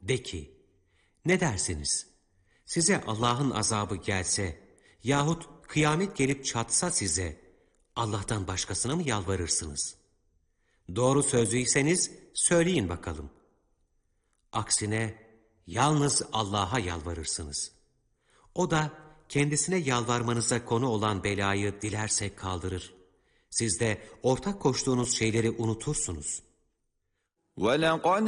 De ki, ne dersiniz? Size Allah'ın azabı gelse yahut kıyamet gelip çatsa size Allah'tan başkasına mı yalvarırsınız? Doğru sözlüyseniz söyleyin bakalım. Aksine yalnız Allah'a yalvarırsınız. O da kendisine yalvarmanıza konu olan belayı dilerse kaldırır. Siz de ortak koştuğunuz şeyleri unutursunuz. وَلَقَدْ